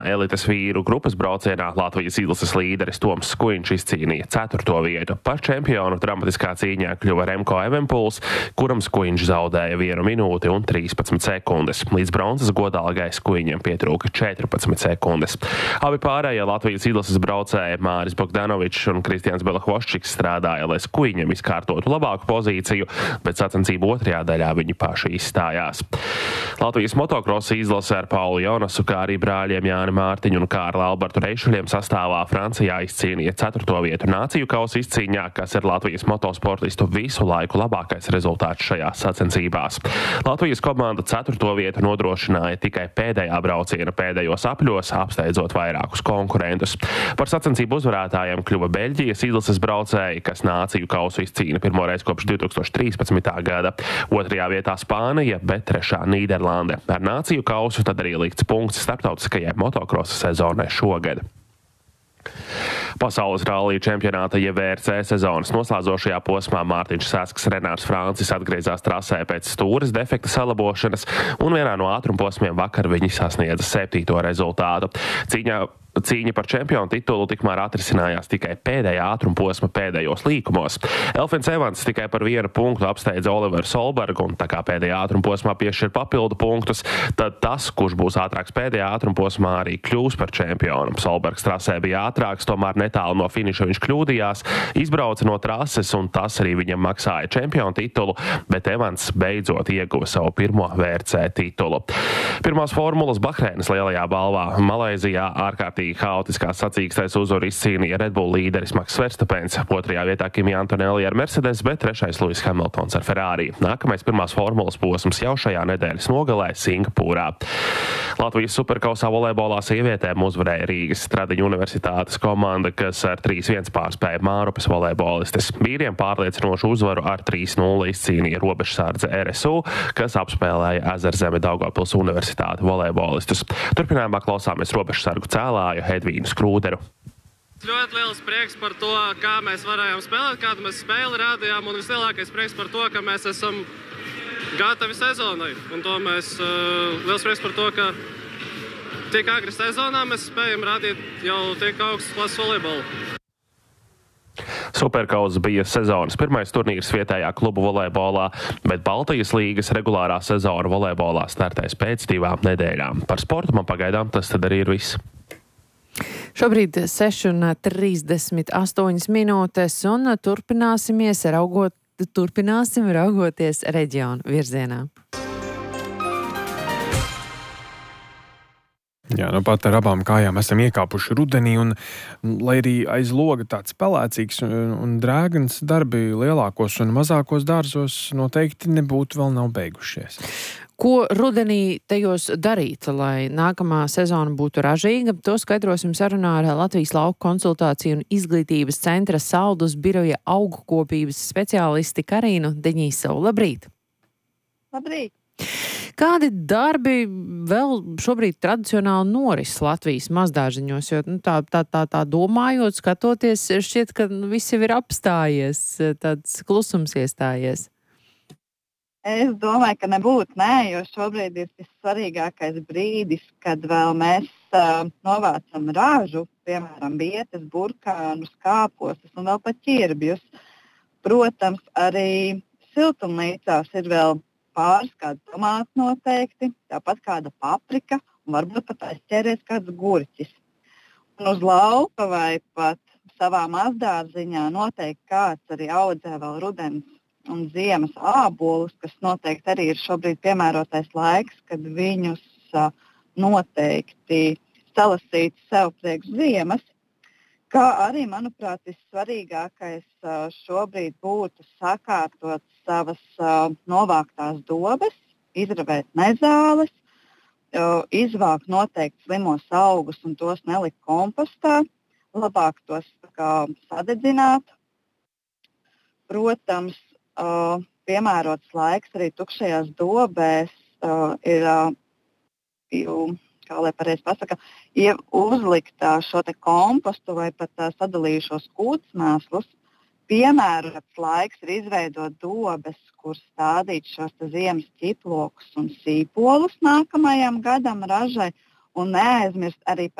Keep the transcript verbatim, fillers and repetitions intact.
Elites vīru grupas braucienā Latvijas izlases līderis Toms Skuiņš izcīnīja ceturto vietu. Par čempionu dramatiskā cīņā kļuva Remko Evenpuls, kuram Skuiņš zaudēja vienu minūti un trīspadsmit sekundes. Līdz bronzas godalgai Skuiņam pietrūka četrpadsmit sekundes. Abi pārējie Latvijas izlases braucēji Māris Bogdanovičs un Kristians Belahvoščiks strādāja, lai Skuiņam izkārtotu labāku pozīciju, bet sacensību otrajā daļā viņi paši izstājās. Latvijas motokrosa izlase ar Paulu Jonasu, kā arī brāļiem Jāni Mārtiņu un Kārli Albertu Reišuļiem sastāvā Francijā izcīnīja ceturto vietu nāciju kausa izcīņā, kas ir Latvijas motosportistu visu laiku labākais rezultāts šajās sacensībās. Latvijas komanda ceturto vietu nodrošināja tikai pēdējā brauciena pēdējos apļos, apsteidzot vairākus konkurentus. Par sacensību uzvarētājiem kļuva Beļģijas izlases braucēji, kas nāciju kausu izcīna pirmoreiz kopš divi tūkstoši trīspadsmitā gada. Otrajā vietā Spānija, bet trešā Nīderlande. Ar nāciju kausu tad arī likts punkts starptautiskajai motokrosa sezonai šogad. Pasaules rallija čempionāta J V R C sezonas noslēdzošajā posmā Mārtiņš Sasks Renārs Francis atgriezās trasē pēc stūres defekta salabošanas, un vienā no ātrumposmiem vakar viņi sasniedza septīto rezultātu. Cīņā Cīņa par čempionu titulu tikmēr atrisinājās tikai pēdējā ātrumposma pēdējos līkumos. Elfins Evans tikai par vienu punktu apsteidza Oliveru Solbergu, un tā kā pēdējā ātrumposmā piešķir papildu punktus, tad tas, kurš būs ātrāks pēdējā ātrumposmā, arī kļūs par čempionu. Solbergs trasē bija ātrāks, tomēr netālu no finiša viņš kļūdījās, izbrauca no trases, un tas arī viņam maksāja čempionu titulu, bet Evans beidzot ieguva savu pirmo V R C titulu. Pirmās formulas Bahreinas lielajā balvā Malaizijā ārkārtīgi haotiskās sacīkstēs uzvaru izcīnīja Red Bull līderis Maks Verstapens, otrajā vietā Kimi Antonelli ar Mercedes, bet trešais Lewis Hamiltons ar Ferrari. Nākamais pirmās formulas posms jau šajā nedēļas nogalē Singapūrā. Latvijas superkausā volejbolā sievietēm uzvarēja Rīgas Stradiņu universitātes komanda, kas ar trīs viens pārspēja Mārupes volejbolistes. Vīriem pārliecinošu uzvaru ar trīs nulle izcīnīja robežsardze R S U, kas apspēlēja Ezerzeme Daugavpils universitāti volejbolistus. Turpinājumā klausāmies robežsargu cēlāju Hedvīnu Skrūderu. Ļoti liels prieks par to, kā mēs varējām spēlēt, kādu mēs spēli rādījām, un vislielākais prieks par to, ka mēs esam gatavi sezonai. Un to mēs, uh, liels prieks par to, ka tik agri sezonā mēs spējam rādīt jau tik augstu klases volejbolu. Superkauss bija sezonas pirmais turnīrs vietējā klubu volejbolā, bet Baltijas līgas regulārā sezona volejbolā startēs pēc divām nedēļām. Par sportu man pagaidām tas tad arī ir viss. Šobrīd seši un trīsdesmit astoņas minūtes, un turpināsimies raugot, turpināsim raugoties reģionu virzienā. Jā, nu pat ar abām kājām esam iekāpuši rudenī, un lai arī aiz loga tāds pelēcīgs un, un drēgans darbi lielākos un mazākos dārzos noteikti nebūtu vēl nav beigušies. Ko rudenī tajos darīt, lai nākamā sezona būtu ražīga? To skaidrosim sarunā ar Latvijas lauku konsultāciju un izglītības centra Saldus biroja augkopības speciālisti Karīnu Deņīsovu. Labrīt! Labrīt! Kādi darbi vēl šobrīd tradicionāli noris Latvijas mazdārziņos? Jo nu, tā, tā, tā, tā domājot, skatoties, šķiet, ka nu, viss jau ir apstājies, tāds klusums iestājies. Es domāju, ka nebūtu, nē, jo šobrīd ir vissvarīgākais brīdis, kad vēl mēs uh, novācam ražu, piemēram, bietes, burkānus, kāpostus un vēl pat ķirbjus. Protams, arī siltumnīcās ir vēl pāris kādi tomāti noteikti, tāpat kāda paprika un varbūt pat aizķēries kāds gurķis. Un uz lauka vai pat savā mazdārziņā noteikti kāds arī audzē vēl rudens un ziemas ābolus, kas noteikti arī ir šobrīd piemērotais laiks, kad viņus uh, noteikti salasīt sev priekš ziemas. Kā arī, manuprāt, vissvarīgākais uh, šobrīd būtu sakārtot savas uh, novāktās dobes, izravēt nezāles, uh, izvākt noteikti slimos augus un tos nelikt kompostā, labāk tos kā, sadedzināt. Protams, uh, piemērots laiks arī tukšajās dobēs uh, ir, uh, jau, kā lai pareizi pasaka, ja uzlikt uh, šo te kompostu vai pat uh, sadalījušos kūtsmēslus. Piemērots laiks ir izveidot dobes, kur stādīt šos ziemas ķiplokus un sīpolus nākamajam gadam ražai, un neaizmirst arī